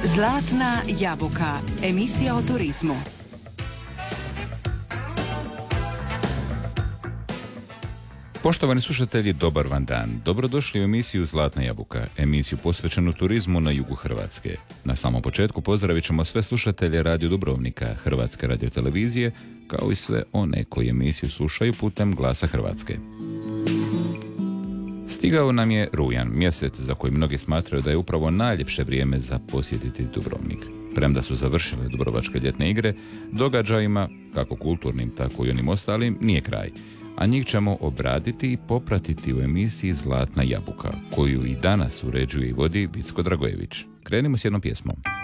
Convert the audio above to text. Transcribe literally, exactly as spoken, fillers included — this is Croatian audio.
Zlatna jabuka, emisija o turizmu. Poštovani slušatelji, dobar vam dan. Dobrodošli u emisiju Zlatna jabuka, emisiju posvećenu turizmu na jugu Hrvatske. Na samom početku pozdravit ćemo sve slušatelje Radio Dubrovnika, Hrvatske radiotelevizije, kao i sve one koji emisiju slušaju putem Glasa Hrvatske. Stigao nam je rujan, mjesec za koji mnogi smatraju da je upravo najljepše vrijeme za posjetiti Dubrovnik. Premda su završile Dubrovačke ljetne igre, događajima, kako kulturnim, tako i onim ostalim, nije kraj. A njih ćemo obraditi i popratiti u emisiji Zlatna jabuka, koju i danas uređuje i vodi Vicko Dragojević. Krenimo s jednom pjesmom.